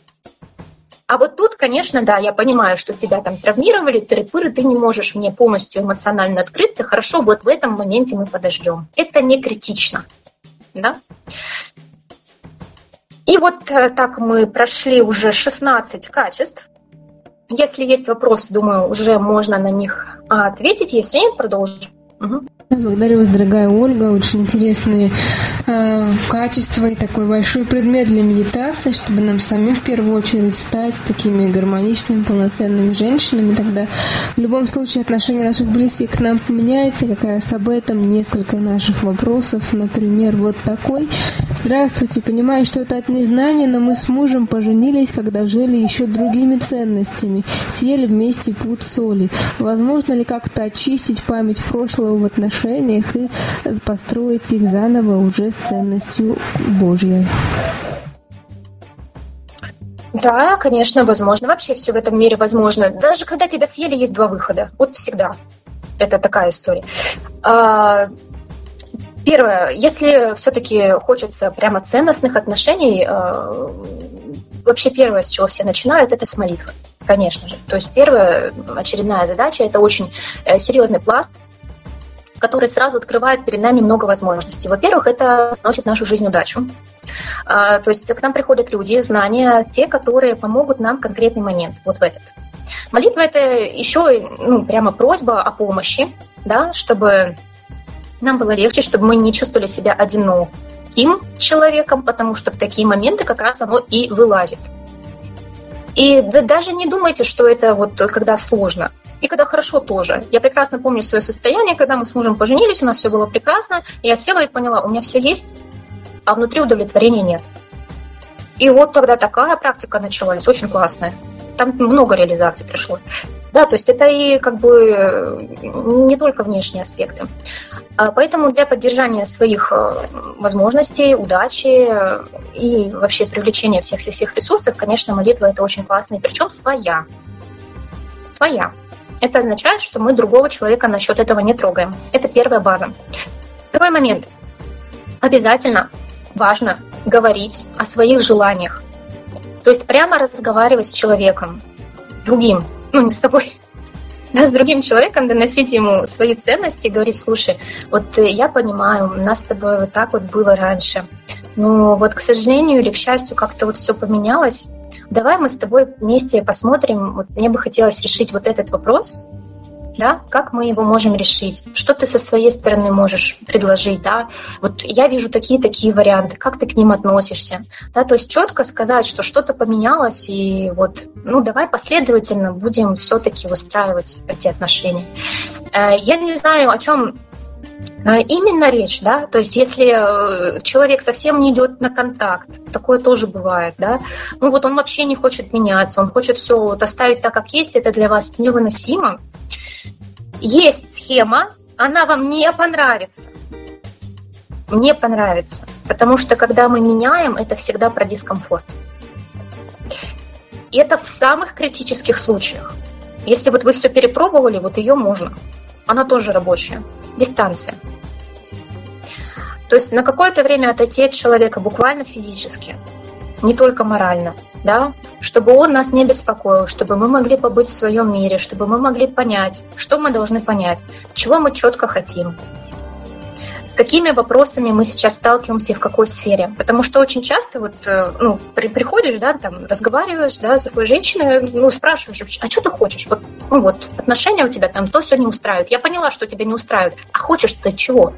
А вот тут, конечно, да, я понимаю, что тебя там травмировали, тыры-пыры, ты не можешь мне полностью эмоционально открыться. Хорошо, вот в этом моменте мы подождем. Это не критично. Да? И вот так мы прошли уже шестнадцать качеств. Если есть вопросы, думаю, уже можно на них ответить. Если нет, продолжим. Угу. Благодарю вас, дорогая Ольга. Очень интересные э, качества и такой большой предмет для медитации, чтобы нам самим в первую очередь стать такими гармоничными, полноценными женщинами. Тогда в любом случае отношение наших близких к нам поменяется. Как раз об этом несколько наших вопросов. Например, вот такой. Здравствуйте. Понимаю, что это от незнания, но мы с мужем поженились, когда жили еще другими ценностями. Съели вместе пуд соли. Возможно ли как-то очистить память прошлого в отношениях и построить их заново уже с ценностью Божьей? Да, конечно, возможно. Вообще все в этом мире возможно. Даже когда тебя съели, есть два выхода. Вот всегда. Это такая история. Первое, если все-таки хочется прямо ценностных отношений, вообще первое, с чего все начинают, это с молитвы, конечно же. То есть первая очередная задача – это очень серьезный пласт, который сразу открывает перед нами много возможностей. Во-первых, это приносит в нашу жизнь удачу. То есть к нам приходят люди, знания, те, которые помогут нам в конкретный момент, вот в этот. Молитва – это еще ну, прямо просьба о помощи, да, чтобы нам было легче, чтобы мы не чувствовали себя одиноким человеком, потому что в такие моменты как раз оно и вылазит. И да, даже не думайте, что это вот когда сложно. И когда хорошо тоже. Я прекрасно помню свое состояние, когда мы с мужем поженились, у нас все было прекрасно, и я села и поняла, у меня все есть, а внутри удовлетворения нет. И вот тогда такая практика началась, очень классная. Там много реализаций пришло. Да, то есть это и как бы не только внешние аспекты. Поэтому для поддержания своих возможностей, удачи и вообще привлечения всех-всех ресурсов, конечно, молитва – это очень классно, и причем своя. Своя. Это означает, что мы другого человека насчет этого не трогаем. Это первая база. Второй момент. Обязательно важно говорить о своих желаниях. То есть прямо разговаривать с человеком, с другим, ну не с собой, да, с другим человеком, доносить ему свои ценности и говорить: слушай, вот я понимаю, у нас с тобой вот так вот было раньше, но вот, к сожалению или к счастью, как-то вот все поменялось. Давай мы с тобой вместе посмотрим, вот мне бы хотелось решить вот этот вопрос, да, как мы его можем решить, что ты со своей стороны можешь предложить, да, вот я вижу такие-такие варианты, как ты к ним относишься, да, то есть четко сказать, что что-то поменялось, и вот, ну, давай последовательно будем все-таки выстраивать эти отношения. Я не знаю, о чем именно речь, да, то есть если человек совсем не идет на контакт, такое тоже бывает, да, ну вот он вообще не хочет меняться, он хочет все вот оставить так, как есть, это для вас невыносимо. Есть схема, она вам не понравится, не понравится, потому что когда мы меняем, это всегда про дискомфорт. И это в самых критических случаях. Если вот вы все перепробовали, вот ее можно, она тоже рабочая. Дистанция. То есть на какое-то время отойти от человека буквально физически, не только морально, да, чтобы он нас не беспокоил, чтобы мы могли побыть в своем мире, чтобы мы могли понять, что мы должны понять, чего мы четко хотим, с какими вопросами мы сейчас сталкиваемся и в какой сфере. Потому что очень часто вот, ну, при, приходишь, да, там, разговариваешь, да, с другой женщиной, ну, спрашиваешь, а что ты хочешь? Вот, ну, вот, отношения у тебя там, то все не устраивает. Я поняла, что тебя не устраивает. А хочешь ты чего?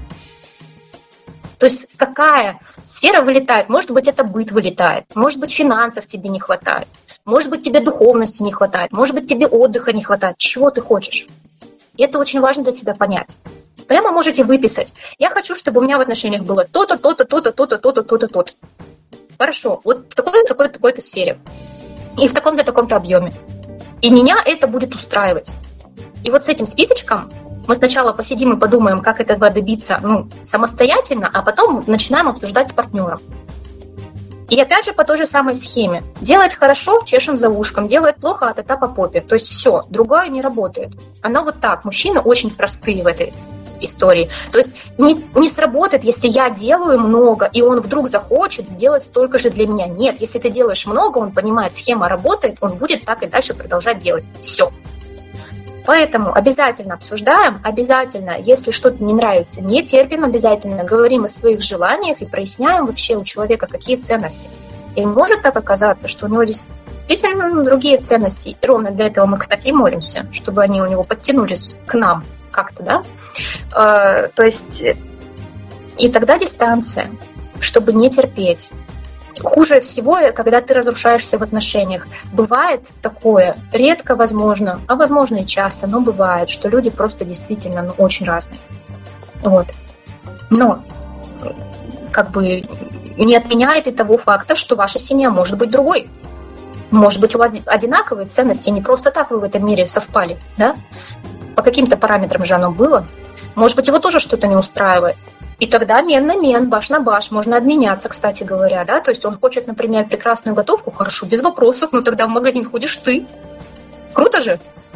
То есть какая сфера вылетает? Может быть, это быт вылетает. Может быть, финансов тебе не хватает. Может быть, тебе духовности не хватает. Может быть, тебе отдыха не хватает. Чего ты хочешь? И это очень важно для себя понять. Прямо можете выписать. Я хочу, чтобы у меня в отношениях было то-то, то-то, то-то, то-то, то-то, то-то, то-то. Хорошо. Вот в такой-то, такой-то, такой-то сфере. И в таком-то, таком-то объеме. И меня это будет устраивать. И вот с этим списочком мы сначала посидим и подумаем, как этого добиться, ну, самостоятельно, а потом начинаем обсуждать с партнером. И опять же по той же самой схеме. Делает хорошо, чешем за ушком. Делает плохо, от этапа по попе. То есть все, другое не работает. Оно вот так. Мужчины очень простые в этой истории. То есть не, не сработает, если я делаю много, и он вдруг захочет сделать столько же для меня. Нет, если ты делаешь много, он понимает, схема работает, он будет так и дальше продолжать делать. Все. Поэтому обязательно обсуждаем, обязательно, если что-то не нравится, не терпим, обязательно говорим о своих желаниях и проясняем вообще у человека, какие ценности. И может так оказаться, что у него действительно другие ценности. И ровно для этого мы, кстати, и молимся, чтобы они у него подтянулись к нам как-то, да? Э, то есть, и тогда дистанция, чтобы не терпеть. Хуже всего, когда ты разрушаешься в отношениях. Бывает такое, редко возможно, а возможно и часто, но бывает, что люди просто действительно ну, очень разные. Вот. Но как бы не отменяет и того факта, что ваша семья может быть другой. Может быть, у вас одинаковые ценности, не просто так вы в этом мире совпали, да? По каким-то параметрам же оно было. Может быть, его тоже что-то не устраивает. И тогда мен на мен, баш на баш, можно обменяться, кстати говоря, да, то есть он хочет, например, прекрасную готовку, хорошо, без вопросов, но тогда в магазин ходишь ты. Круто же?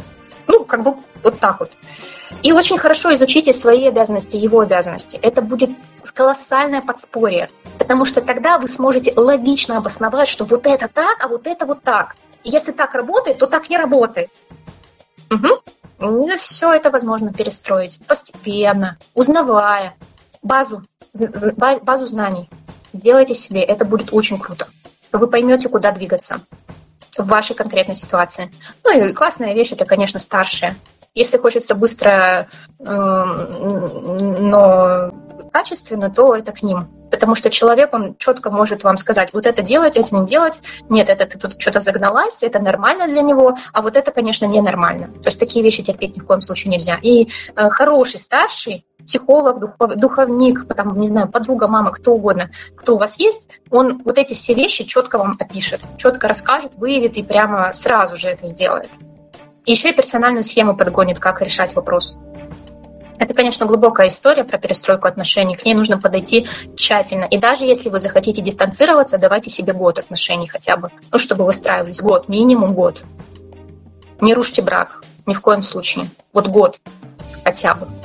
Ну, как бы вот так вот. И очень хорошо изучите свои обязанности, его обязанности. Это будет колоссальное подспорье, потому что тогда вы сможете логично обосновать, что вот это так, а вот это вот так. И если так работает, то так не работает. Угу. И все это возможно перестроить постепенно, узнавая базу, базу знаний. Сделайте себе, это будет очень круто. Вы поймете, куда двигаться в вашей конкретной ситуации. Ну и классная вещь, это, конечно, старшие. Если хочется быстро, но качественно, то это к ним. Потому что человек, он четко может вам сказать, вот это делать, это не делать. Нет, это ты тут что-то загналась, это нормально для него, а вот это, конечно, ненормально. То есть такие вещи терпеть ни в коем случае нельзя. И э, хороший старший, психолог, духов, духовник, потом, не знаю, подруга, мама, кто угодно, кто у вас есть, он вот эти все вещи четко вам опишет, четко расскажет, выявит и прямо сразу же это сделает. И еще и персональную схему подгонит, как решать вопрос. Это, конечно, глубокая история про перестройку отношений. К ней нужно подойти тщательно. И даже если вы захотите дистанцироваться, давайте себе год отношений хотя бы. Ну, чтобы выстраивались. Год, минимум год. Не рушьте брак. Ни в коем случае. Вот год хотя бы.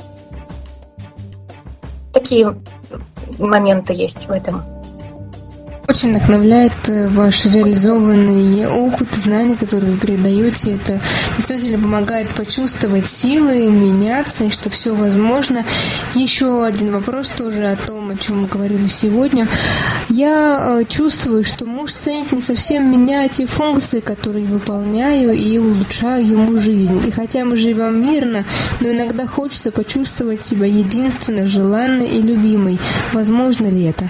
Такие моменты есть в этом. Очень вдохновляет ваш реализованный опыт, знания, которые вы передаете. Это действительно помогает почувствовать силы, меняться, и что все возможно. Еще один вопрос тоже о том, о чем мы говорили сегодня. Я чувствую, что муж ценит не совсем меня, те функции, которые выполняю, и улучшаю ему жизнь. И хотя мы живем мирно, но иногда хочется почувствовать себя единственно желанной и любимой. Возможно ли это?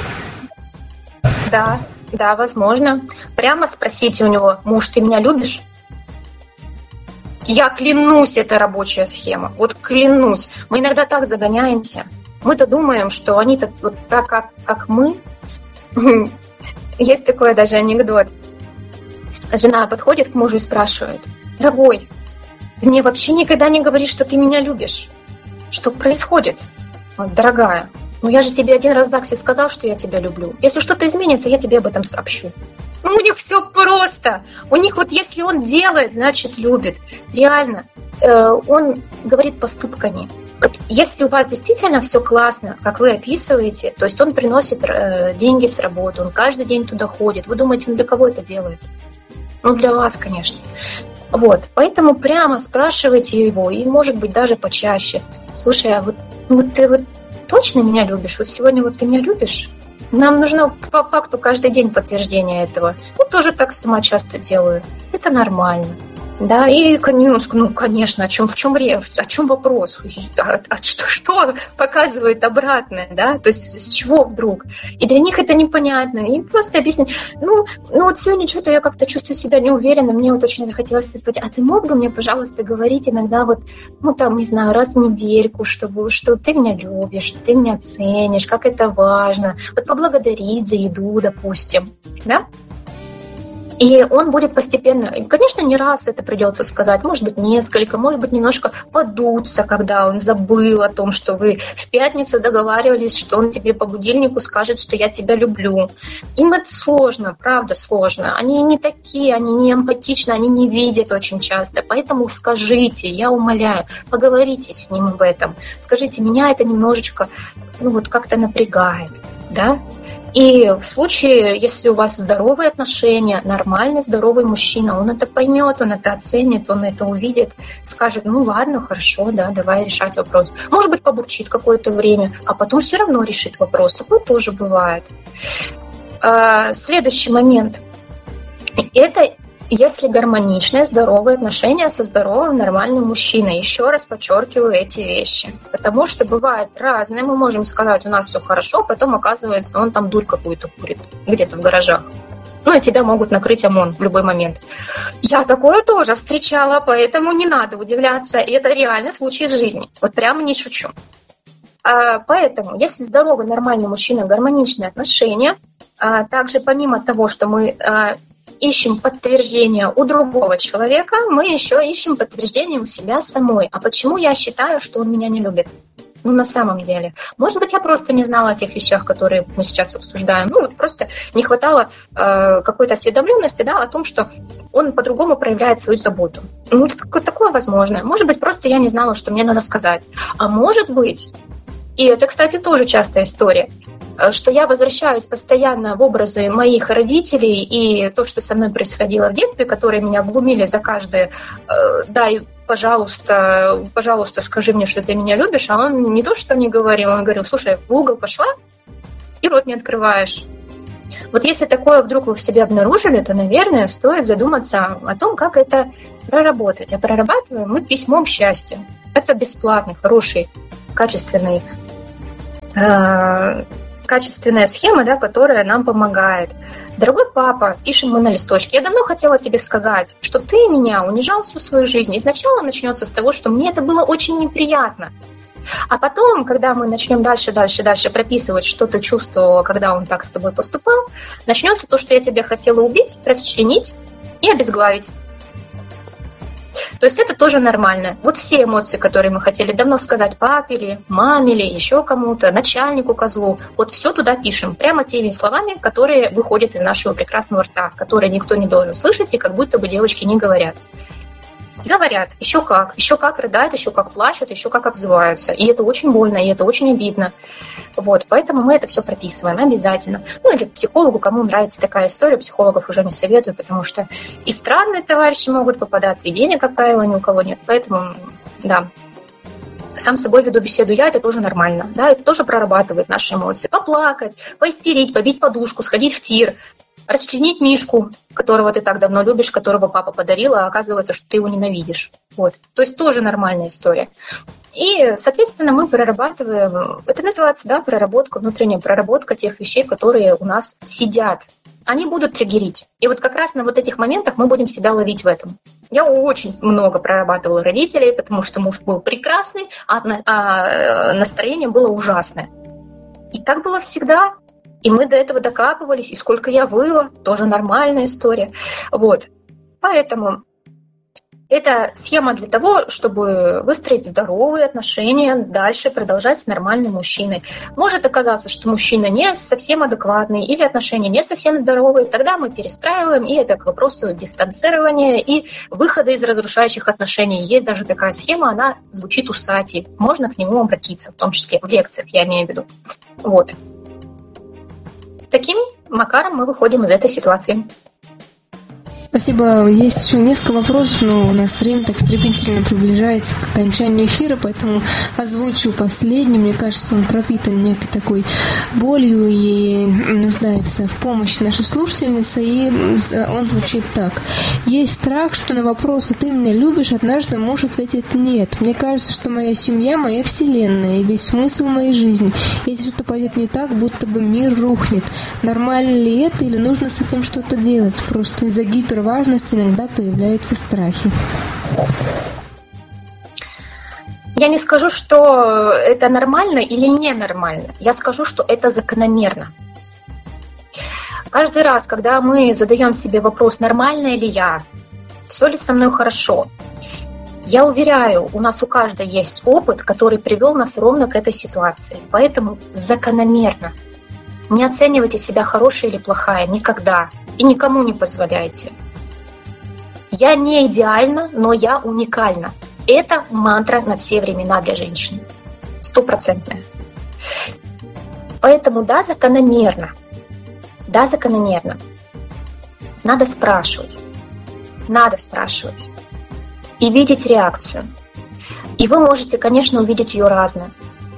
Да, да, возможно. Прямо спросите у него: муж, ты меня любишь? Я клянусь, это рабочая схема. Вот клянусь. Мы иногда так загоняемся. Мы-то думаем, что они-то вот так, как, как мы. Есть такой даже анекдот. Жена подходит к мужу и спрашивает: дорогой, ты мне вообще никогда не говоришь, что ты меня любишь. Что происходит? Дорогая, ну я же тебе один раз в ЗАГСе сказал, что я тебя люблю. Если что-то изменится, я тебе об этом сообщу. Ну, у них все просто. У них вот если он делает, значит любит. Реально. Э, он говорит поступками. Вот если у вас действительно все классно, как вы описываете, то есть он приносит э, деньги с работы, он каждый день туда ходит. Вы думаете, он для кого это делает? Ну, для вас, конечно. Вот. Поэтому прямо спрашивайте его, и, может быть, даже почаще. Слушай, а вот, вот ты вот точно меня любишь? Вот сегодня вот ты меня любишь? Нам нужно по факту каждый день подтверждение этого. Я тоже так сама часто делаю. Это нормально. Да, и ну, конечно, о чем, в чем речь, о чем вопрос? А, а что, что показывает обратное, да? То есть с чего вдруг? И для них это непонятно. И просто объяснить. Ну, ну вот сегодня что-то я как-то чувствую себя неуверенно, мне вот очень захотелось сказать: а ты мог бы мне, пожалуйста, говорить иногда вот, ну там, не знаю, раз в недельку, чтобы, что ты меня любишь, что ты меня ценишь, как это важно. Вот поблагодарить за еду, допустим, да? И он будет постепенно, конечно, не раз это придется сказать, может быть, несколько, может быть, немножко подуться, когда он забыл о том, что вы в пятницу договаривались, что он тебе по будильнику скажет, что я тебя люблю. Им это сложно, правда сложно. Они не такие, они не эмпатичны, они не видят очень часто. Поэтому скажите, я умоляю, поговорите с ним об этом. Скажите, меня это немножечко, ну вот как-то напрягает, да? И в случае, если у вас здоровые отношения, нормальный, здоровый мужчина, он это поймет, он это оценит, он это увидит, скажет: ну ладно, хорошо, да, давай решать вопрос. Может быть, побурчит какое-то время, а потом все равно решит вопрос. Такое тоже бывает. Следующий момент. Это если гармоничные, здоровые отношения со здоровым, нормальным мужчиной. Еще раз подчеркиваю эти вещи. Потому что бывает разное. Мы можем сказать: у нас все хорошо, потом оказывается, он там дурь какую-то курит где-то в гаражах. Ну, и тебя могут накрыть ОМОН в любой момент. Я такое тоже встречала, поэтому не надо удивляться. И это реальный случай из жизни. Вот прямо не шучу. А, поэтому, если здоровый, нормальный мужчина, гармоничные отношения, а также помимо того, что мы а, ищем подтверждение у другого человека, мы еще ищем подтверждение у себя самой. А почему я считаю, что он меня не любит? Ну, на самом деле. Может быть, я просто не знала о тех вещах, которые мы сейчас обсуждаем. Ну, вот просто не хватало э, какой-то осведомленности, да, о том, что он по-другому проявляет свою заботу. Ну, такое возможно. Может быть, просто я не знала, что мне надо сказать. А может быть, и это, кстати, тоже частая история, что я возвращаюсь постоянно в образы моих родителей и то, что со мной происходило в детстве, которые меня глумили за каждое «дай, пожалуйста, пожалуйста, скажи мне, что ты меня любишь», а он не то, что не говорил, он говорил: «Слушай, в угол пошла и рот не открываешь». Вот если такое вдруг вы в себе обнаружили, то, наверное, стоит задуматься о том, как это проработать. А прорабатываем мы письмом счастья. Это бесплатный, хороший, качественный э- качественная схема, да, которая нам помогает. Дорогой папа, пишем мы на листочке: я давно хотела тебе сказать, что ты меня унижал всю свою жизнь. И сначала начнется с того, что мне это было очень неприятно. А потом, когда мы начнем дальше, дальше, дальше прописывать, что ты чувствовала, когда он так с тобой поступал, начнется то, что я тебя хотела убить, расчленить и обезглавить. То есть это тоже нормально. Вот все эмоции, которые мы хотели давно сказать папе или маме или еще кому-то, начальнику, козлу, вот все туда пишем, прямо теми словами, которые выходят из нашего прекрасного рта, которые никто не должен слышать и как будто бы девочки не говорят. Говорят, еще как, еще как рыдают, еще как плачут, еще как обзываются. И это очень больно, и это очень обидно. Вот, поэтому мы это все прописываем обязательно. Ну или к психологу, кому нравится такая история, психологов уже не советую, потому что и странные товарищи могут попадаться, и денег, как правило, ни у кого нет. Поэтому, да, сам с собой веду беседу я, это тоже нормально. Да, это тоже прорабатывает наши эмоции. Поплакать, поистерить, побить подушку, сходить в тир, расчленить Мишку, которого ты так давно любишь, которого папа подарил, а оказывается, что ты его ненавидишь. Вот. То есть тоже нормальная история. И, соответственно, мы прорабатываем, это называется, да, проработка, внутренняя проработка тех вещей, которые у нас сидят. Они будут триггерить. И вот как раз на вот этих моментах мы будем себя ловить в этом. Я очень много прорабатывала родителей, потому что муж был прекрасный, а настроение было ужасное. И так было всегда. И мы до этого докапывались, и сколько я выла, тоже нормальная история. Вот. Поэтому это схема для того, чтобы выстроить здоровые отношения, дальше продолжать с нормальным мужчиной. Может оказаться, что мужчина не совсем адекватный или отношения не совсем здоровые, тогда мы перестраиваем, и это к вопросу дистанцирования и выхода из разрушающих отношений. Есть даже такая схема, она звучит у Сати. Можно к нему обратиться, в том числе в лекциях, я имею в виду. Вот. Таким макаром мы выходим из этой ситуации. Спасибо. Есть еще несколько вопросов, но у нас время так стремительно приближается к окончанию эфира, поэтому озвучу последний. Мне кажется, он пропитан некой такой болью и нуждается в помощи нашей слушательницы, и он звучит так. Есть страх, что на вопрос: «Ты меня любишь?» однажды муж ответит: «Нет. Мне кажется, что моя семья — моя вселенная и весь смысл моей жизни. Если что-то пойдет не так, будто бы мир рухнет. Нормально ли это или нужно с этим что-то делать? Просто из-за гипер важность иногда появляются страхи». Я не скажу, что это нормально или ненормально. Я скажу, что это закономерно. Каждый раз, когда мы задаем себе вопрос: нормально ли я, все ли со мной хорошо, я уверяю, у нас у каждой есть опыт, который привел нас ровно к этой ситуации. Поэтому закономерно. Не оценивайте себя хорошая или плохая никогда. И никому не позволяйте. Я не идеальна, но я уникальна. Это мантра на все времена для женщин. Стопроцентная. Поэтому да, закономерно. Да, закономерно. Надо спрашивать. Надо спрашивать. И видеть реакцию. И вы можете, конечно, увидеть ее разную.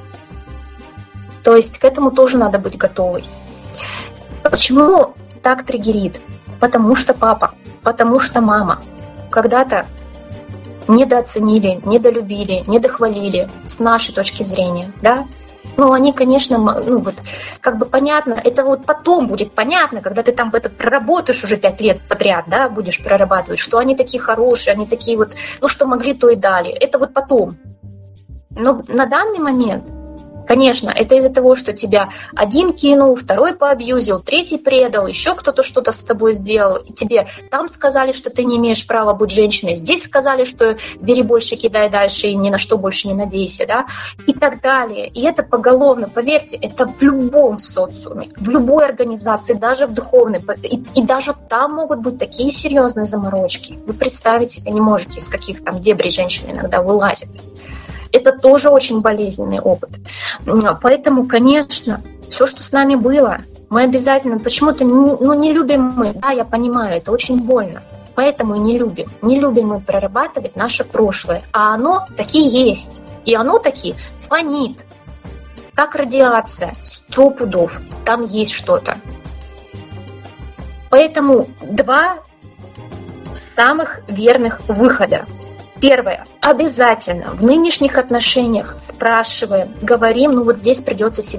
То есть к этому тоже надо быть готовой. Почему так триггерит? Потому что папа, потому что мама когда-то недооценили, недолюбили, недохвалили с нашей точки зрения, да? Ну, они, конечно, ну вот, как бы понятно, это вот потом будет понятно, когда ты там в это проработаешь уже пять лет подряд, да, будешь прорабатывать, что они такие хорошие, они такие вот, ну, что могли, то и дали. Это вот потом. Но на данный момент Конечно, это из-за того, что тебя один кинул, второй поабьюзил, третий предал, еще кто-то что-то с тобой сделал. И тебе там сказали, что ты не имеешь права быть женщиной, здесь сказали, что бери больше, кидай дальше и ни на что больше не надейся, да, и так далее. И это поголовно, поверьте, это в любом социуме, в любой организации, даже в духовной. И, и даже там могут быть такие серьезные заморочки. Вы представить себе не можете, из каких там дебрей женщины иногда вылазят. Это тоже очень болезненный опыт. Поэтому, конечно, все, что с нами было, мы обязательно почему-то не, ну, не любим мы. Да, я понимаю, это очень больно. Поэтому и не любим. Не любим мы прорабатывать наше прошлое. А оно таки есть. И оно таки фонит. Как радиация. Сто пудов. Там есть что-то. Поэтому два самых верных выхода. Первое. Обязательно в нынешних отношениях спрашиваем, говорим, ну вот здесь придется себе